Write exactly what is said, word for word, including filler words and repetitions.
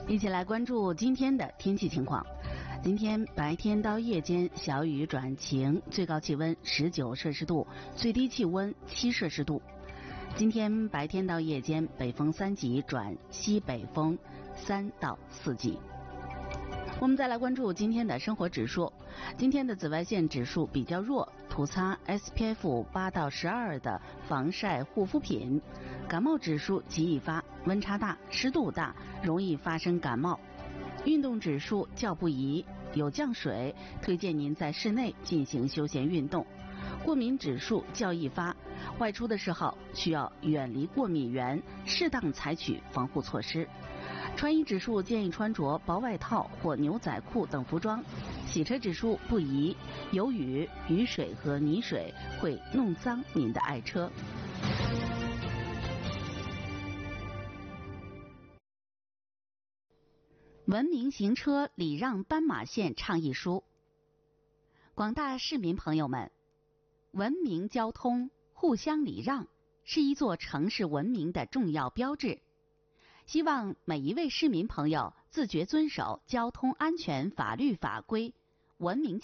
一起来关注今天的天气情况。今天白天到夜间小雨转晴，最高气温十九摄氏度，最低气温七摄氏度。今天白天到夜间北风三级转西北风三到四级。我们再来关注今天的生活指数。今天的紫外线指数比较弱，涂擦 S P F 八到十二的防晒护肤品。感冒指数极易发，温差大，湿度大，容易发生感冒。运动指数较不宜，有降水，推荐您在室内进行休闲运动。过敏指数较易发，外出的时候需要远离过敏源，适当采取防护措施。穿衣指数建议穿着薄外套或牛仔裤等服装。洗车指数不宜，有雨、雨水和泥水会弄脏您的爱车。文明行车礼让斑马线倡议书。广大市民朋友们，文明交通、互相礼让是一座城市文明的重要标志。希望每一位市民朋友自觉遵守交通安全法律法规，文明